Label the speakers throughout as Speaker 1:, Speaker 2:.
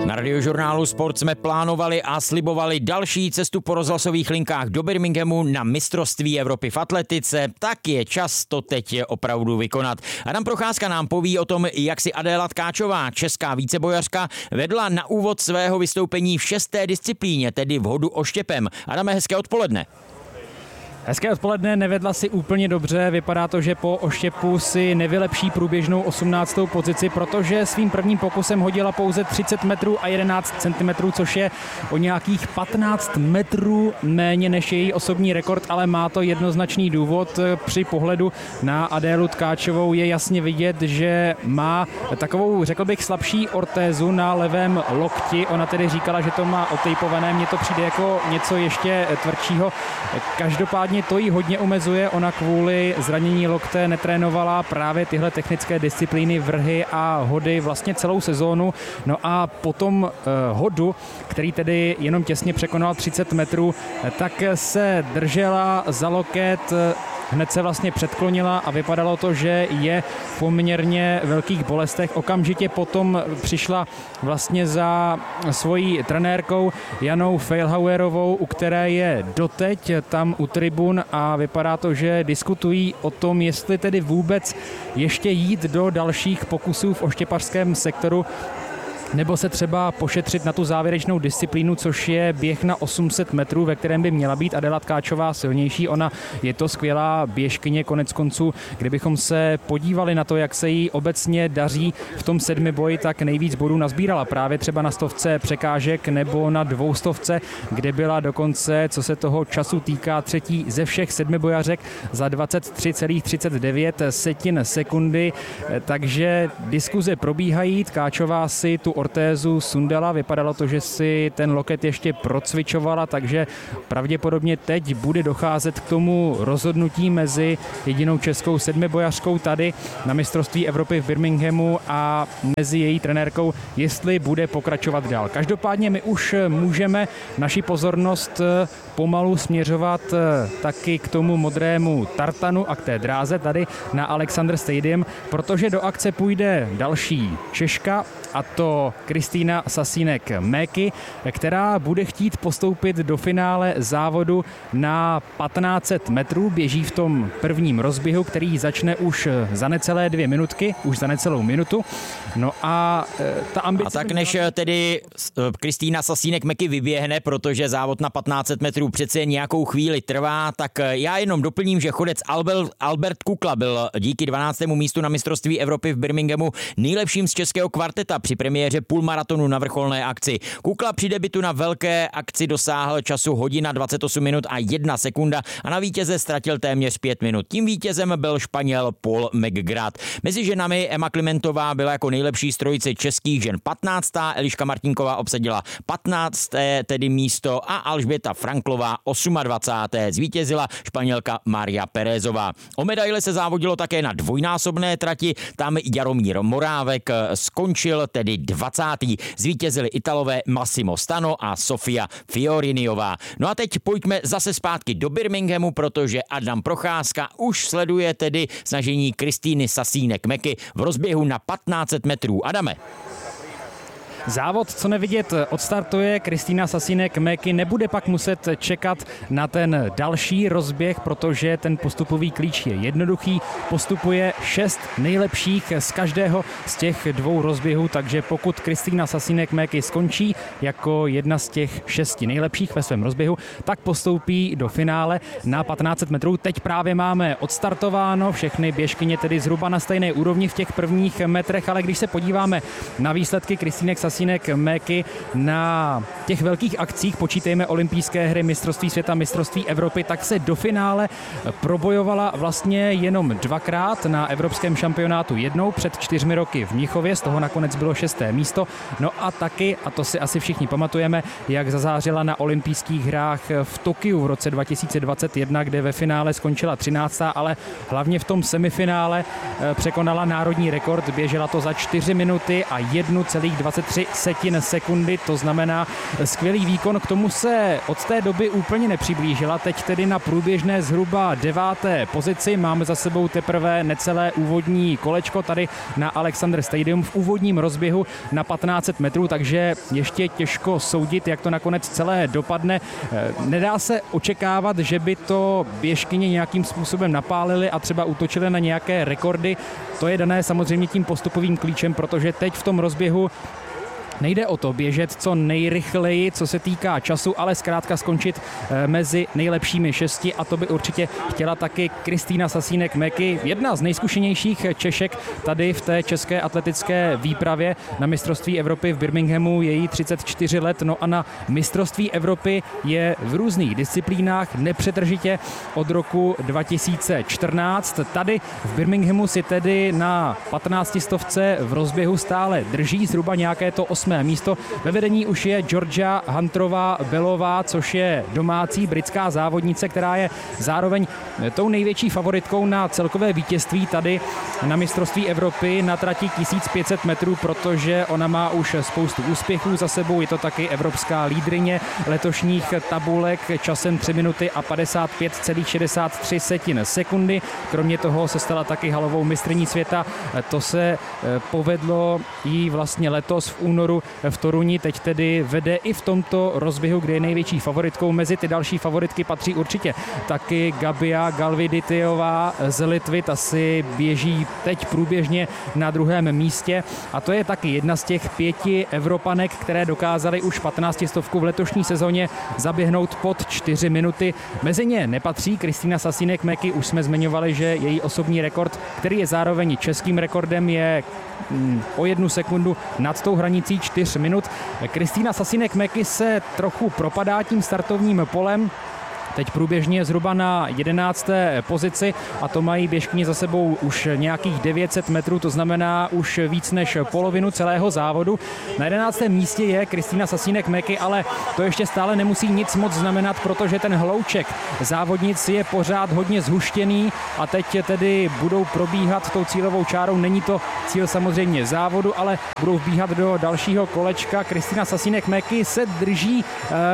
Speaker 1: Na Radiožurnálu Sport jsme plánovali a slibovali další cestu po rozhlasových linkách do Birminghamu na mistrovství Evropy v atletice, tak je čas to teď opravdu vykonat. Adam Procházka nám poví o tom, jak si Adéla Tkáčová, česká vícebojařka, vedla na úvod svého vystoupení v 6. disciplíně, tedy v hodu oštěpem. Adame, hezké odpoledne.
Speaker 2: Hezké odpoledne, nevedla si úplně dobře, vypadá to, že po oštěpu si nevylepší průběžnou 18. pozici, protože svým prvním pokusem hodila pouze 30 metrů a 11 cm, což je o nějakých 15 metrů méně než její osobní rekord, ale má to jednoznačný důvod. Při pohledu na Adélu Tkáčovou je jasně vidět, že má takovou, řekl bych, slabší ortézu na levém lokti. Ona tedy říkala, že to má otejpované, mně to přijde jako něco ještě tvrdšího. Každopádně to jí hodně omezuje, ona kvůli zranění lokte netrénovala právě tyhle technické disciplíny, vrhy a hody vlastně celou sezónu. No a potom hodu, který tedy jenom těsně překonal 30 metrů, tak se držela za loket, hned se vlastně předklonila a vypadalo to, že je v poměrně velkých bolestech. Okamžitě potom přišla vlastně za svojí trenérkou Janou Feilhauerovou, u které je doteď tam u tribun a vypadá to, že diskutují o tom, jestli tedy vůbec ještě jít do dalších pokusů v oštěpařském sektoru, nebo se třeba pošetřit na tu závěrečnou disciplínu, což je běh na 800 metrů, ve kterém by měla být Adéla Tkáčová silnější. Ona je to skvělá běžkyně, konec konců, kdybychom se podívali na to, jak se jí obecně daří v tom sedmiboji, tak nejvíc bodů nazbírala právě třeba na 100 překážek nebo na 200, kde byla dokonce, co se toho času týká, třetí ze všech sedmibojařek za 23,39 sekundy. Takže diskuze probíhají, Tkáčová si tu ortézu sundala, vypadalo to, že si ten loket ještě procvičovala, takže pravděpodobně teď bude docházet k tomu rozhodnutí mezi jedinou českou sedmibojařkou tady na mistrovství Evropy v Birminghamu a mezi její trenérkou, jestli bude pokračovat dál. Každopádně my už můžeme naši pozornost pomalu směřovat taky k tomu modrému tartanu a k té dráze tady na Alexander Stadium, protože do akce půjde další Češka, a to Kristýna Sasínek-Méky, která bude chtít postoupit do finále závodu na 1500 metrů. Běží v tom prvním rozběhu, který začne už za necelé 2 minutky, už za necelou minutu. No a ta ambice...
Speaker 1: A tak než tedy Kristýna Sasínek-Méky vyběhne, protože závod na 1500 metrů přece nějakou chvíli trvá, tak já jenom doplním, že chodec Albert Kukla byl díky 12. místu na mistrovství Evropy v Birminghamu nejlepším z českého kvarteta při premiéře půlmaratonu na vrcholné akci. Kukla při debutu na velké akci dosáhl času hodina 28 minut a 1 sekunda a na vítěze ztratil téměř 5 minut. Tím vítězem byl Španěl Paul McGrath. Mezi ženami Emma Klimentová byla jako nejlepší z trojice českých žen 15. Eliška Martinková obsadila 15. tedy místo a Alžběta Franklová 28. Zvítězila Španělka Maria Pérezová. O medaile se závodilo také na dvojnásobné trati, tam Jaromír Morávek skončil tedy 20. Zvítězili Italové Massimo Stano a Sofia Fioriniová. No a teď pojďme zase zpátky do Birminghamu, protože Adam Procházka už sleduje tedy snažení Kristýny Sasínek-Méky v rozběhu na 1500 metrů. Adame.
Speaker 2: Závod, co nevidět, odstartuje. Kristýna Sasínek-Méky nebude pak muset čekat na ten další rozběh, protože ten postupový klíč je jednoduchý. Postupuje 6 nejlepších z každého z těch 2 rozběhů, takže pokud Kristýna Sasínek-Méky skončí jako jedna z těch 6 nejlepších ve svém rozběhu, tak postoupí do finále na 1500 metrů. Teď právě máme odstartováno, všechny běžkyně tedy zhruba na stejné úrovni v těch prvních metrech, ale když se podíváme na výsledky Kristýnek Sasínek-Méky na těch velkých akcích, počítejme olympijské hry, mistrovství světa, mistrovství Evropy, tak se do finále probojovala vlastně jenom 2krát na evropském šampionátu, jednou před 4 roky v Mnichově, z toho nakonec bylo 6. místo, no a taky, a to si asi všichni pamatujeme, jak zazářila na olympijských hrách v Tokiu v roce 2021, kde ve finále skončila 13., ale hlavně v tom semifinále překonala národní rekord, běžela to za 4 minuty a 1,23 4,3 sekundy, to znamená skvělý výkon. K tomu se od té doby úplně nepřiblížila, teď tedy na průběžné zhruba 9. pozici. Máme za sebou teprve necelé úvodní kolečko tady na Alexander Stadium v úvodním rozběhu na 1500 metrů, takže ještě těžko soudit, jak to nakonec celé dopadne. Nedá se očekávat, že by to běžkyně nějakým způsobem napálily a třeba útočily na nějaké rekordy. To je dané samozřejmě tím postupovým klíčem, protože teď v tom rozběhu nejde o to běžet co nejrychleji, co se týká času, ale zkrátka skončit mezi nejlepšími 6 a to by určitě chtěla taky Kristýna Sasínek-Meky, jedna z nejzkušenějších Češek tady v té české atletické výpravě. Na mistrovství Evropy v Birminghamu je jí 34 let, no a na mistrovství Evropy je v různých disciplínách nepřetržitě od roku 2014. Tady v Birminghamu si tedy na 15 stovce v rozběhu stále drží zhruba nějaké to 8. místo. Ve vedení už je Georgia Hunterová-Bellová, což je domácí britská závodnice, která je zároveň tou největší favoritkou na celkové vítězství tady na mistrovství Evropy na trati 1500 metrů, protože ona má už spoustu úspěchů za sebou. Je to taky evropská lídryně letošních tabulek časem 3 minuty a 55,63 sekundy. Kromě toho se stala taky halovou mistryní světa. To se povedlo jí vlastně letos v únoru v Toruni, teď tedy vede i v tomto rozběhu, kde je největší favoritkou. Mezi ty další favoritky patří určitě taky Gabija Galviditejová z Litvy, ta si běží teď průběžně na 2. místě a to je taky jedna z těch 5 Evropanek, které dokázaly už 15 stovku v letošní sezóně zaběhnout pod 4 minuty. Mezi ně nepatří Kristýna Sasínek-Meky, už jsme zmiňovali, že její osobní rekord, který je zároveň českým rekordem, je o 1 sekundu nad tou hranicí 4 minut. Kristýna Sasínek-Meky se trochu propadá tím startovním polem. Teď průběžně zhruba na 11. pozici a to mají běžkyně za sebou už nějakých 900 metrů, to znamená už víc než polovinu celého závodu. Na 11. místě je Kristýna Sasínek-Meky, ale to ještě stále nemusí nic moc znamenat, protože ten hlouček závodnic je pořád hodně zhuštěný a teď tedy budou probíhat tou cílovou čárou. Není to cíl samozřejmě závodu, ale budou vbíhat do dalšího kolečka. Kristýna Sasínek-Meky se drží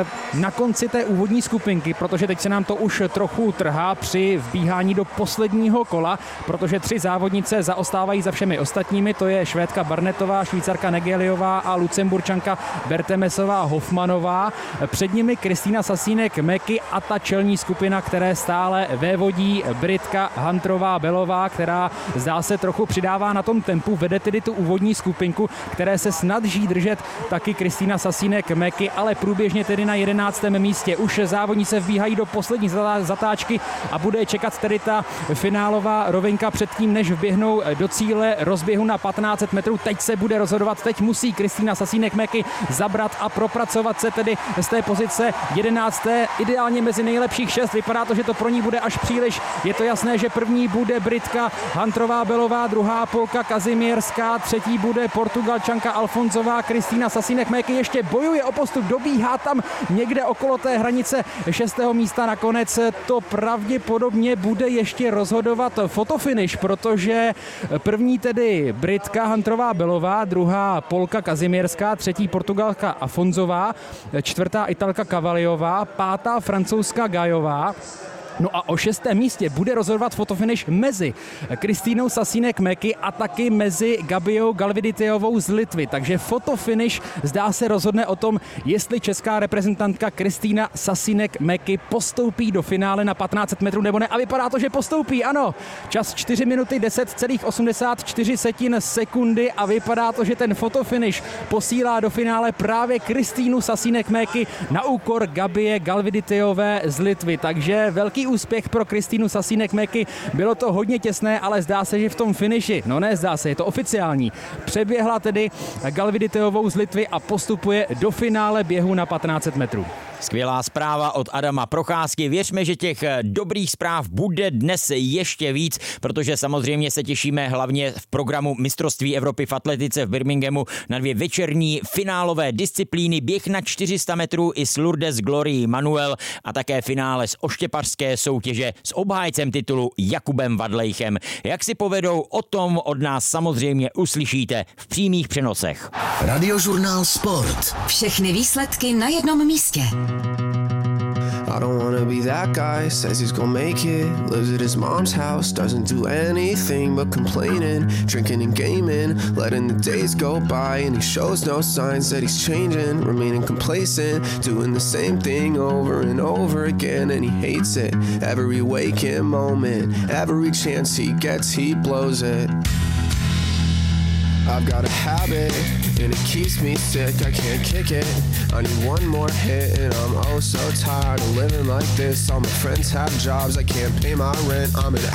Speaker 2: na konci té úvodní skupinky, protože teď se nám to už trochu trhá při vbíhání do posledního kola, protože 3 závodnice zaostávají za všemi ostatními, to je Švédka Barnetová, Švýcarka Negeliová a Lucemburčanka Bertemesová Hofmanová. Před nimi Kristýna Sasínek-Meky a ta čelní skupina, které stále vévodí Britka Hunterová-Bellová, která zdá se trochu přidává na tom tempu, vede tedy tu úvodní skupinku, které se snaží držet taky Kristýna Sasínek-Meky, ale průběžně tedy na 11. místě. Už závodnice vbíhají do poslední zatáčky a bude čekat tedy ta finálová rovinka předtím, než vběhnou do cíle rozběhu na 1500 metrů. Teď se bude rozhodovat, teď musí Kristýna Sasínek-Meky zabrat a propracovat se tedy z té pozice 11. ideálně mezi nejlepších 6. Vypadá to, že to pro ní bude až příliš. Je to jasné, že první bude Britka Hunterová-Bellová, druhá Polka Kazimierská, třetí bude Portugalčanka Alfonzová. Kristýna Sasínek-Meky ještě bojuje o postup, dobíhá tam někde okolo té hranice 6. místa. Nakonec to pravděpodobně bude ještě rozhodovat fotofinish, protože první tedy Britka Hunterová-Bellová, druhá Polka Kazimierská, třetí Portugalka Afonzová, čtvrtá Italka Cavaliová, pátá Francouzska Gajová. No a o 6. místě bude rozhodovat fotofinish mezi Kristýnou Sasínek-Meky a taky mezi Gabijou Galviditejovou z Litvy. Takže fotofinish zdá se rozhodne o tom, jestli česká reprezentantka Kristýna Sasínek-Meky postoupí do finále na 1500 metrů nebo ne. A vypadá to, že postoupí, ano. Čas 4 minuty 10,84 sekundy a vypadá to, že ten fotofinish posílá do finále právě Kristýnu Sasínek-Meky na úkor Gabije Galviditejové z Litvy. Takže velký úspěch pro Kristýnu Sasínek-Meky. Bylo to hodně těsné, ale zdá se, že v tom finiši, no ne zdá se, je to oficiální, přeběhla tedy Galviditejovou z Litvy a postupuje do finále běhu na 1500 metrů.
Speaker 1: Skvělá zpráva od Adama Procházky. Věřme, že těch dobrých zpráv bude dnes ještě víc, protože samozřejmě se těšíme hlavně v programu Mistrovství Evropy v atletice v Birminghamu na 2 večerní finálové disciplíny, běh na 400 metrů i s Lourdes Glory Manuel a také finále z oštěpařské té soutěže s obhájcem titulu Jakubem Vadlejchem. Jak si povedou, o tom od nás samozřejmě uslyšíte v přímých přenosech.
Speaker 3: Radiožurnál Sport.
Speaker 4: Všechny výsledky na jednom místě.
Speaker 5: I don't wanna be that guy, says he's gonna make it. Lives at his mom's house, doesn't do anything but complaining. Drinking and gaming, letting the days go by. And he shows no signs that he's changing. Remaining complacent, doing the same thing over and over again. And he hates it, every waking moment. Every chance he gets, he blows it. I've got a habit, and it keeps me sick, I can't kick it. I need one more hit, and I'm oh so tired of living like this. All my friends have jobs, I can't pay my rent. I'm an